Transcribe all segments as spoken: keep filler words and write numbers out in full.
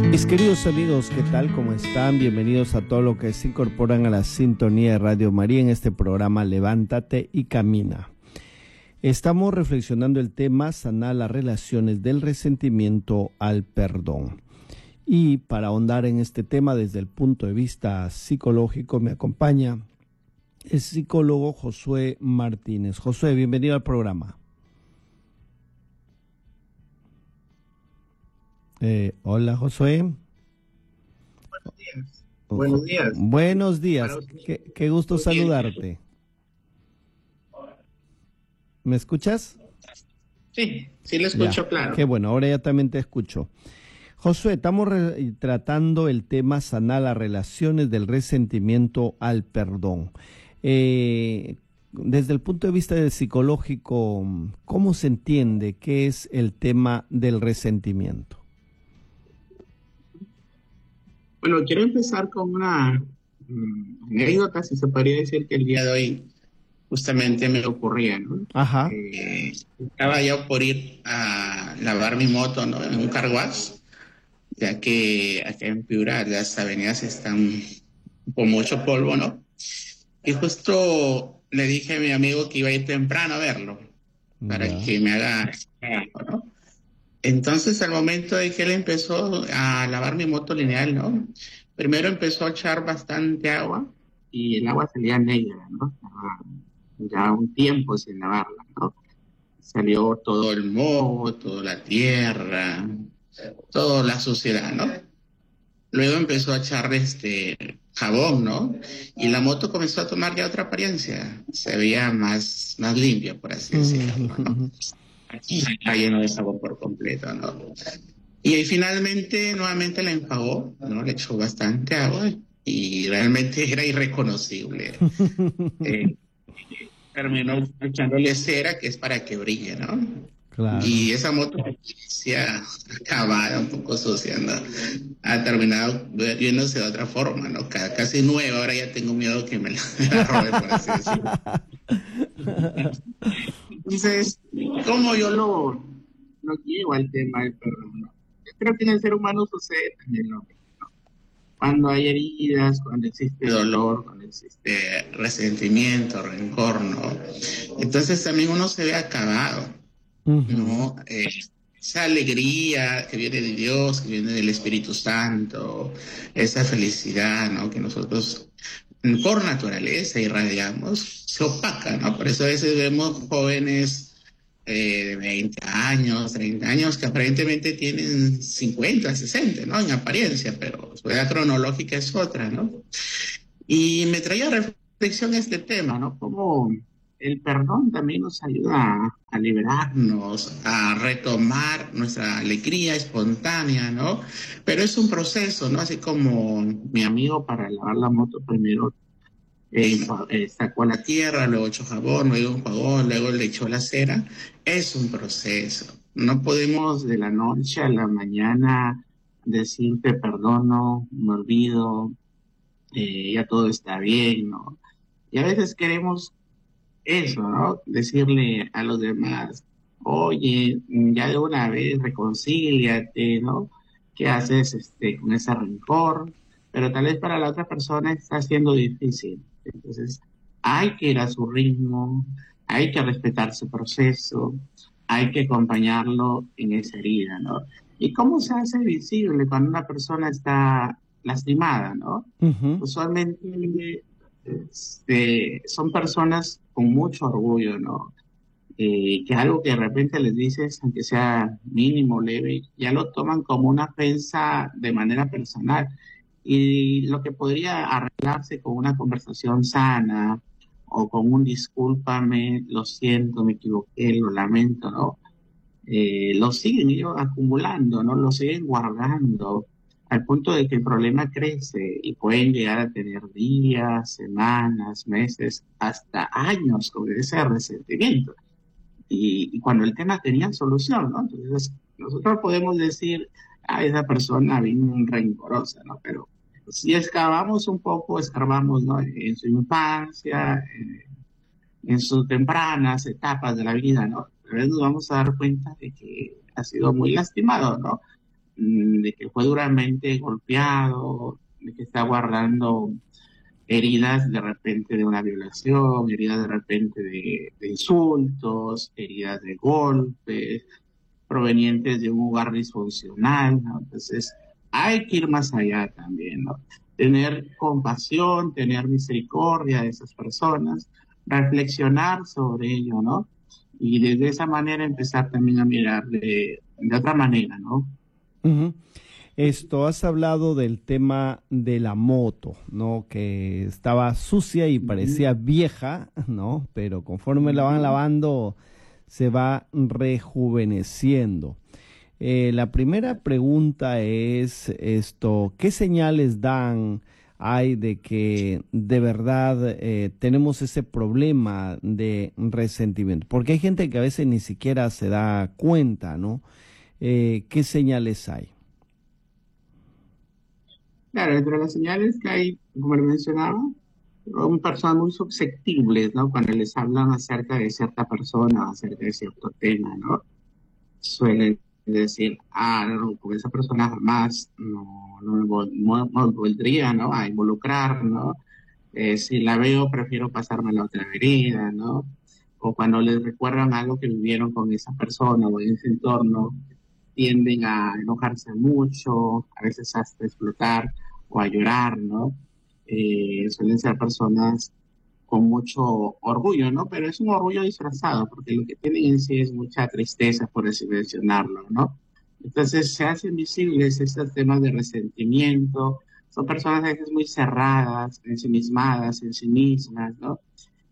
Mis queridos amigos, ¿qué tal? ¿Cómo están? Bienvenidos a todos los que se incorporan a la sintonía de Radio María en este programa Levántate y Camina. Estamos reflexionando el tema sanar las relaciones del resentimiento al perdón. Y para ahondar en este tema desde el punto de vista psicológico me acompaña el psicólogo Josué Martínez. Josué, bienvenido al programa. Eh, hola, Josué. Buenos días. Buenos días. Buenos días. Qué, qué gusto Muy saludarte. bien. ¿Me escuchas? Sí, sí lo escucho, Ya, claro. qué bueno, ahora ya también te escucho. Josué, estamos re- tratando el tema sanar las relaciones del resentimiento al perdón. Eh, desde el punto de vista del psicológico, ¿cómo se entiende qué es el tema del resentimiento? Bueno, quiero empezar con una mm, anécdota, si se podría decir, que el día de hoy justamente me ocurría, ¿no? Ajá. Eh, estaba yo por ir a lavar mi moto, ¿no? En un car wash, ya que acá en Piura las avenidas están con mucho polvo, ¿no? Y justo le dije a mi amigo que iba a ir temprano a verlo, para Ya. que me haga trabajo, ¿no? Entonces, al momento de que él empezó a lavar mi moto lineal, ¿no? Primero empezó a echar bastante agua y el agua salía negra, ¿no? Estaba ya un tiempo sin lavarla, ¿no? Salió todo el moho, toda la tierra, toda la suciedad, ¿no? Luego empezó a echar este jabón, ¿no? Y la moto comenzó a tomar ya otra apariencia. Se veía más, más limpia, por así decirlo, ¿no? Está lleno de sabor por completo, ¿no? Y ahí finalmente nuevamente la enjuagó, ¿no? Le echó bastante agua y realmente era irreconocible. Eh, Terminó echándole cera, que es para que brille, ¿no? Claro. Y esa moto se ha acabado, un poco sucia, ¿no? Ha terminado viéndose de otra forma, ¿no? C- casi nueva, ahora ya tengo miedo que me la, me la robe, por así decirlo. Entonces, ¿cómo yo lo, lo llevo al tema del perdón? ¿No? Yo creo que en el ser humano sucede también lo mismo, ¿no? Cuando hay heridas, cuando existe dolor, cuando existe resentimiento, rencor, ¿no? Entonces también uno se ve acabado, Ujú. ¿no? Eh, esa alegría que viene de Dios, que viene del Espíritu Santo, esa felicidad, ¿no? Que nosotros por naturaleza irradiamos, se opaca, ¿no? Por eso a veces vemos jóvenes eh, de veinte años, treinta años, que aparentemente tienen cincuenta, sesenta, ¿no? En apariencia, pero su edad cronológica es otra, ¿no? Y me traía a reflexión este tema, ¿no? Cómo el perdón también nos ayuda a, a liberarnos, a retomar nuestra alegría espontánea, ¿no? Pero es un proceso, ¿no? Así como mi amigo para lavar la moto primero eh, eh, sacó la tierra, luego echó jabón, luego enjuagó, luego le echó la cera. Es un proceso. No podemos de la noche a la mañana decir te perdono, me olvido, eh, ya todo está bien, ¿no? Y a veces queremos eso, ¿no? Decirle a los demás, oye, ya de una vez reconcíliate, ¿no? ¿Qué haces este, con ese rencor? Pero tal vez para la otra persona está siendo difícil. Entonces, hay que ir a su ritmo, hay que respetar su proceso, hay que acompañarlo en esa herida, ¿no? ¿Y cómo se hace visible cuando una persona está lastimada, ¿no? Ujú. Usualmente este, son personas con mucho orgullo, ¿no? Eh, que algo que de repente les dices, aunque sea mínimo, leve, ya lo toman como una ofensa de manera personal. Y lo que podría arreglarse con una conversación sana o con un discúlpame, lo siento, me equivoqué, lo lamento, ¿no? Eh, lo siguen ellos acumulando, ¿no? Lo siguen guardando al punto de que el problema crece y pueden llegar a tener días, semanas, meses, hasta años con ese resentimiento. Y, y cuando el tema tenía solución, ¿no? Entonces, nosotros podemos decir, a esa persona bien rencorosa, ¿no? Pero si excavamos un poco, escarbamos, ¿no? En su infancia, en, en sus tempranas etapas de la vida, ¿no? A veces nos vamos a dar cuenta de que ha sido muy lastimado, ¿no? de que fue duramente golpeado, de que está guardando heridas de repente de una violación, heridas de repente de, de insultos, heridas de golpes, provenientes de un hogar disfuncional, ¿no? Entonces, hay que ir más allá también, ¿no? Tener compasión, tener misericordia de esas personas, reflexionar sobre ello, ¿no? Y desde esa manera empezar también a mirar de, de otra manera, ¿no? Uh-huh. Esto, has hablado del tema de la moto, ¿no? Que estaba sucia y parecía vieja, ¿no? Pero conforme la van lavando, se va rejuveneciendo. Eh, la primera pregunta es esto, ¿qué señales dan hay de que de verdad eh, tenemos ese problema de resentimiento? Porque hay gente que a veces ni siquiera se da cuenta, ¿no? Eh, ¿qué señales hay? Claro, entre las señales que hay, como le mencionaba, son personas muy susceptibles, ¿no? Cuando les hablan acerca de cierta persona, acerca de cierto tema, ¿no? Suelen decir, ah, no, con esa persona jamás no, no, me, vol- no, no me volvería, ¿no? A involucrar, ¿no? Eh, si la veo, prefiero pasarme a la otra vereda, ¿no? O cuando les recuerdan algo que vivieron con esa persona o en ese entorno, tienden a enojarse mucho, a veces hasta explotar o a llorar, ¿no? Eh, suelen ser personas con mucho orgullo, ¿no? Pero es un orgullo disfrazado, porque lo que tienen en sí es mucha tristeza, por así mencionarlo, ¿no? Entonces se hacen visibles estos temas de resentimiento, son personas a veces muy cerradas, ensimismadas en sí mismas, ¿no?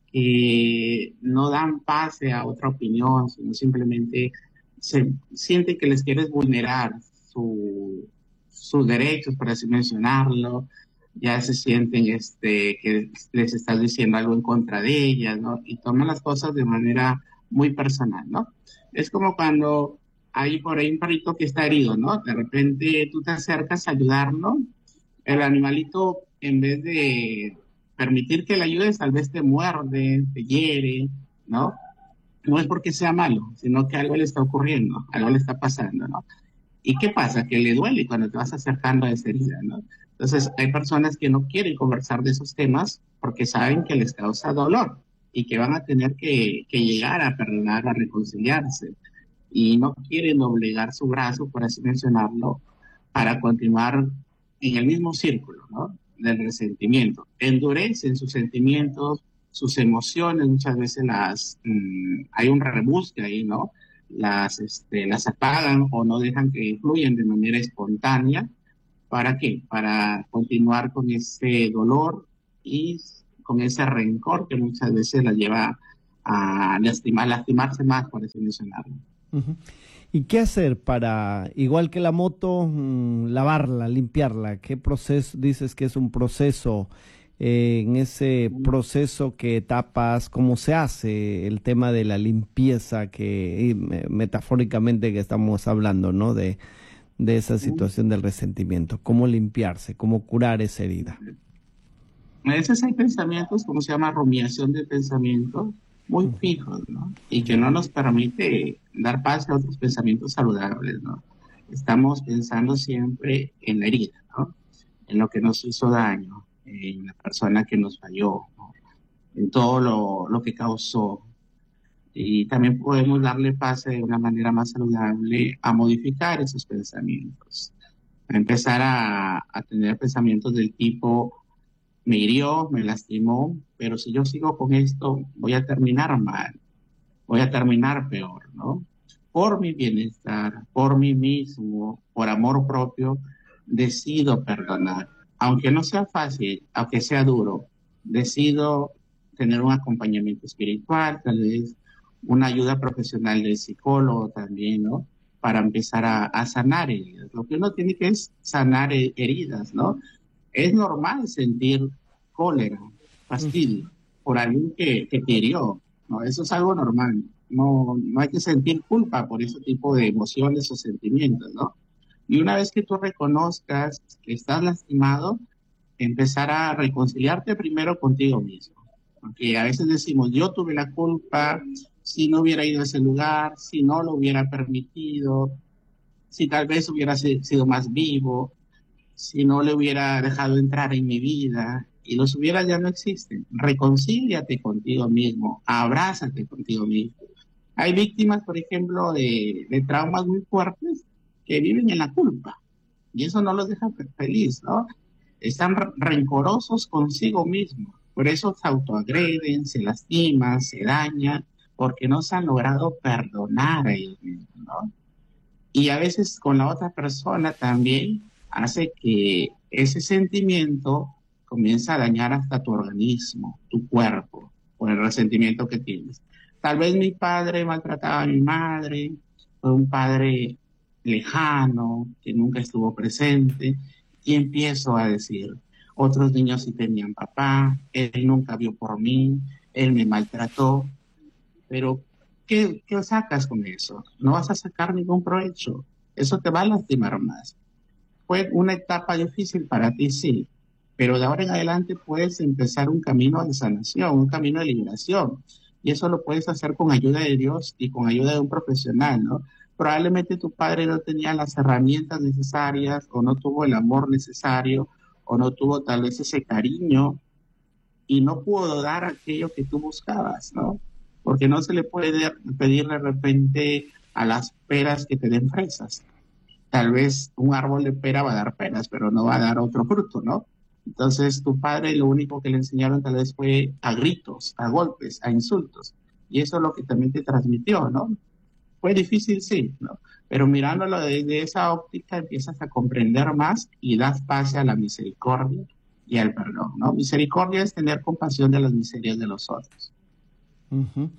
Que no dan pase a otra opinión, sino simplemente se sienten que les quieres vulnerar su, sus derechos, por así mencionarlo, ya se sienten este, que les estás diciendo algo en contra de ellas, ¿no? Y toman las cosas de manera muy personal, ¿no? Es como cuando hay por ahí un perrito que está herido, ¿no? De repente tú te acercas a ayudarlo, el animalito, en vez de permitir que le ayudes, tal vez te muerde, te hiere, ¿no? No es porque sea malo, sino que algo le está ocurriendo, algo le está pasando, ¿no? ¿Y qué pasa? Que le duele cuando te vas acercando a esa herida, ¿no? Entonces, hay personas que no quieren conversar de esos temas porque saben que les causa dolor y que van a tener que, que llegar a perdonar, a reconciliarse. Y no quieren doblegar su brazo, por así mencionarlo, para continuar en el mismo círculo, ¿no? Del resentimiento. Endurecen sus sentimientos, sus emociones, muchas veces las, mmm, hay un rebusque ahí, ¿no? Las, este, las apagan o no dejan que fluyan de manera espontánea. ¿Para qué? Para continuar con ese dolor y con ese rencor que muchas veces la lleva a lastimar, lastimarse más, por así mencionarlo. Uh-huh. ¿Y qué hacer para, igual que la moto, mmm, lavarla, limpiarla? ¿Qué proceso? Dices que es un proceso. Eh, en ese proceso, ¿qué etapas? ¿Cómo se hace el tema de la limpieza que, y, metafóricamente que estamos hablando, ¿no? De, de esa situación del resentimiento. ¿Cómo limpiarse? ¿Cómo curar esa herida? A veces hay pensamientos, como se llama, rumiación de pensamientos, muy fijos, ¿no? Y que no nos permite dar paso a otros pensamientos saludables, ¿no? Estamos pensando siempre en la herida, ¿no? En lo que nos hizo daño, en la persona que nos falló, ¿no? En todo lo, lo que causó. Y también podemos darle pase de una manera más saludable a modificar esos pensamientos, a empezar a, a tener pensamientos del tipo: me hirió, me lastimó, pero si yo sigo con esto, voy a terminar mal, voy a terminar peor, ¿no? Por mi bienestar, por mí mismo, por amor propio, decido perdonar. Aunque no sea fácil, aunque sea duro, decido tener un acompañamiento espiritual, tal vez una ayuda profesional del psicólogo también, ¿no? Para empezar a, a sanar heridas. Lo que uno tiene que es sanar heridas, ¿no? Es normal sentir cólera, fastidio por alguien que, que te hirió, ¿no? Eso es algo normal. No, no hay que sentir culpa por ese tipo de emociones o sentimientos, ¿no? Y una vez que tú reconozcas que estás lastimado, empezar a reconciliarte primero contigo mismo. Porque a veces decimos, yo tuve la culpa, si no hubiera ido a ese lugar, si no lo hubiera permitido, si tal vez hubiera si- sido más vivo, si no le hubiera dejado entrar en mi vida, y los hubiera ya no existen. Reconcíliate contigo mismo, abrázate contigo mismo. Hay víctimas, por ejemplo, de, de traumas muy fuertes que viven en la culpa, y eso no los deja fe- feliz, ¿no? Están re- rencorosos consigo mismos, por eso se autoagreden, se lastiman, se dañan, porque no se han logrado perdonar a ellos mismos, ¿no? Y a veces con la otra persona también hace que ese sentimiento comienza a dañar hasta tu organismo, tu cuerpo, por el resentimiento que tienes. Tal vez mi padre maltrataba a mi madre, fue un padre lejano, que nunca estuvo presente, y empiezo a decir, otros niños sí tenían papá, él nunca vio por mí, él me maltrató, pero ¿qué, qué sacas con eso? No vas a sacar ningún provecho. Eso te va a lastimar más. Fue una etapa difícil para ti, sí, pero de ahora en adelante puedes empezar un camino de sanación, un camino de liberación. Y eso lo puedes hacer con ayuda de Dios y con ayuda de un profesional, ¿no? Probablemente tu padre no tenía las herramientas necesarias o no tuvo el amor necesario o no tuvo tal vez ese cariño y no pudo dar aquello que tú buscabas, ¿no? Porque no se le puede pedir de repente a las peras que te den fresas. Tal vez un árbol de pera va a dar peras, pero no va a dar otro fruto, ¿no? Entonces tu padre lo único que le enseñaron tal vez fue a gritos, a golpes, a insultos. Y eso es lo que también te transmitió, ¿no? Fue difícil, sí, ¿no? Pero mirándolo desde esa óptica empiezas a comprender más y das pase a la misericordia y al perdón, ¿no? Misericordia es tener compasión de las miserias de los otros. Ujú.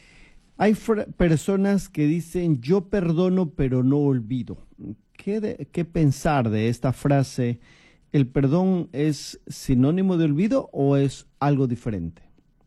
Hay fra- personas que dicen yo perdono pero no olvido. ¿Qué, de- qué pensar de esta frase? ¿El perdón es sinónimo de olvido o es algo diferente?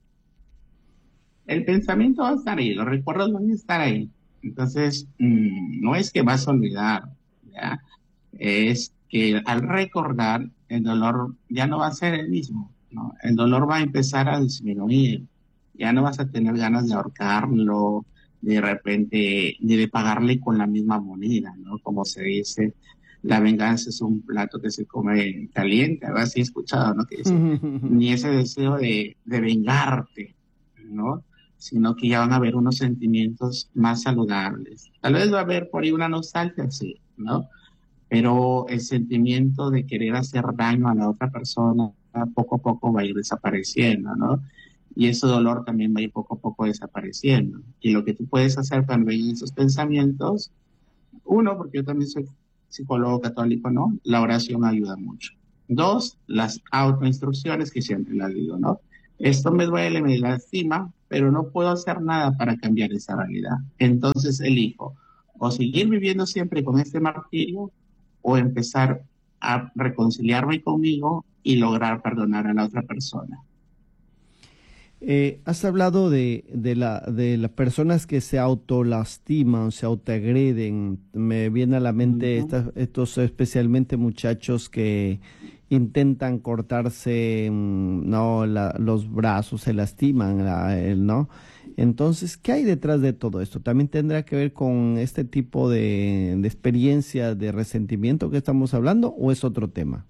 El pensamiento va a estar ahí, los recuerdos van a estar ahí. Entonces, mmm, no es que vas a olvidar, ¿ya? Es que al recordar, el dolor ya no va a ser el mismo, ¿no? El dolor va a empezar a disminuir. Ya no vas a tener ganas de ahorcarlo, de repente, ni de pagarle con la misma moneda, ¿no? Como se dice, la venganza es un plato que se come caliente, algo así he escuchado, ¿no? Que dice, ni ese deseo de, de vengarte, ¿no? Sino que ya van a haber unos sentimientos más saludables. Tal vez va a haber por ahí una nostalgia, sí, ¿no? Pero el sentimiento de querer hacer daño a la otra persona poco a poco va a ir desapareciendo, ¿no? Y ese dolor también va a ir poco a poco desapareciendo. Y lo que tú puedes hacer cuando hay esos pensamientos, uno, porque yo también soy psicólogo católico, ¿no? La oración ayuda mucho. Dos, las autoinstrucciones que siempre las digo, ¿no? Esto me duele, me lastima, pero no puedo hacer nada para cambiar esa realidad. Entonces elijo o seguir viviendo siempre con este martirio o empezar a reconciliarme conmigo y lograr perdonar a la otra persona. Eh, has hablado de, de, la, de las personas que se autolastiman, se autoagreden. Me viene a la mente Ujú. estas, estos especialmente muchachos que intentan cortarse, mm, no, la- los brazos, se lastiman, la- el- ¿no? Entonces, ¿qué hay detrás de todo esto? ¿También tendrá que ver con este tipo de, de experiencia de resentimiento que estamos hablando o es otro tema?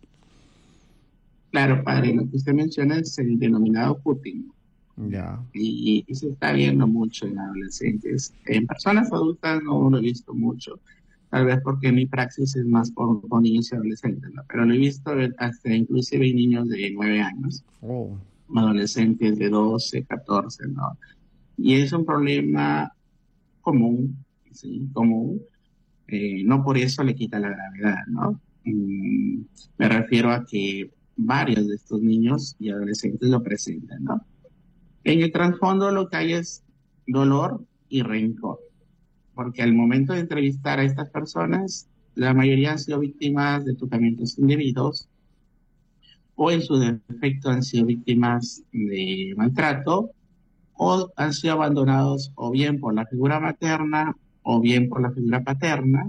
Claro, padre, lo que usted menciona es el denominado Putin. ¿Ya? Ya. Y, y se está viendo mucho en adolescentes. En personas adultas no lo he visto mucho, tal vez porque mi praxis es más con, con niños y adolescentes, ¿no? Pero lo he visto hasta inclusive en niños de nueve años, Oh. adolescentes de doce, catorce, ¿no? Y es un problema común, ¿sí? Común. Eh, no por eso le quita la gravedad, ¿no? Mm, me refiero a que varios de estos niños y adolescentes lo presentan, ¿no? En el trasfondo lo que hay es dolor y rencor, porque al momento de entrevistar a estas personas, la mayoría han sido víctimas de tocamientos indebidos o en su defecto han sido víctimas de maltrato o han sido abandonados o bien por la figura materna o bien por la figura paterna.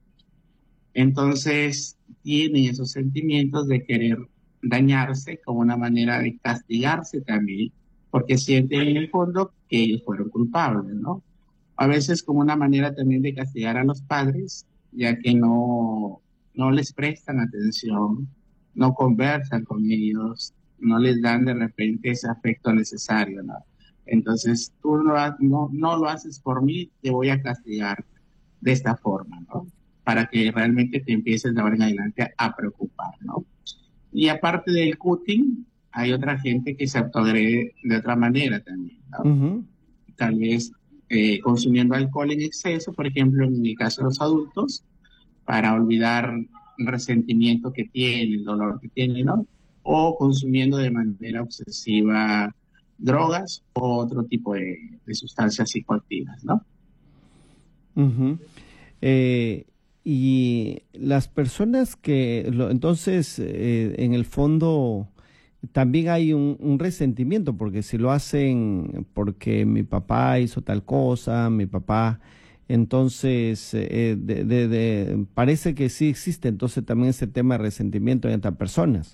Entonces tienen esos sentimientos de querer dañarse como una manera de castigarse también, porque sienten en el fondo que ellos fueron culpables, ¿no? A veces como una manera también de castigar a los padres ya que no, no les prestan atención, no conversan con ellos, no les dan de repente ese afecto necesario, ¿no? Entonces, tú no, ha- no, no lo haces por mí, te voy a castigar de esta forma, ¿no? Para que realmente te empieces de ahora en adelante a preocupar, ¿no? Y aparte del cutting, hay otra gente que se autoagrede de otra manera también, ¿no? Ujú. Tal vez eh, consumiendo alcohol en exceso, por ejemplo, en el caso de los adultos, para olvidar el resentimiento que tiene, el dolor que tiene, ¿no? O consumiendo de manera obsesiva drogas o otro tipo de, de sustancias psicoactivas, ¿no? Ujú. Eh, y las personas que, lo- entonces, eh, en el fondo, también hay un, un resentimiento, porque si lo hacen porque mi papá hizo tal cosa, mi papá, entonces, eh, de- de- de- parece que sí existe entonces también ese tema de resentimiento en estas personas.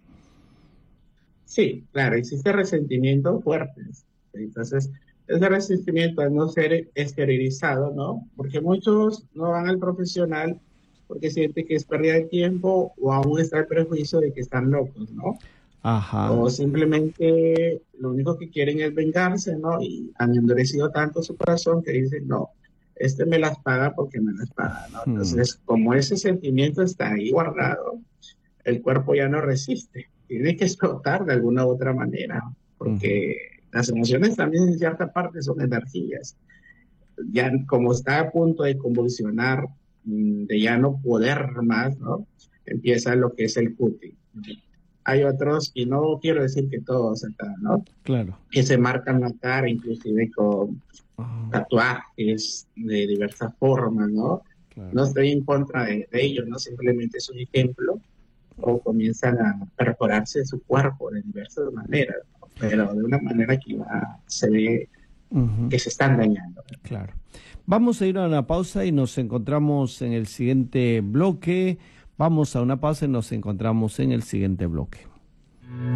Sí, claro, existe resentimiento fuerte. Entonces, ese resentimiento al no ser exteriorizado, ¿no? Porque muchos no van al profesional porque sienten que es pérdida de tiempo o aún está el prejuicio de que están locos, ¿no? Ajá. O simplemente lo único que quieren es vengarse, ¿no? Y han endurecido tanto su corazón que dicen, no, este me las paga porque me las paga, ¿no? Mm, Entonces, como ese sentimiento está ahí guardado, el cuerpo ya no resiste, tiene que explotar de alguna u otra manera, ujú, porque las emociones también en cierta parte son energías. Ya como está a punto de convulsionar, mm, de ya no poder más, ¿no? Empieza lo que es el cutting. Hay otros, y no quiero decir que todos acá, ¿no? claro. Que se marcan la cara inclusive con Ah, tatuajes de diversas formas, ¿no? claro. No estoy en contra de, de ellos, ¿no? Simplemente es un ejemplo o comienzan a perforarse su cuerpo de diversas maneras, ¿no? Pero de una manera que ya se ve Ujú, que se están dañando. claro. Vamos a ir a una pausa y nos encontramos en el siguiente bloque. Vamos a una pausa y nos encontramos en el siguiente bloque.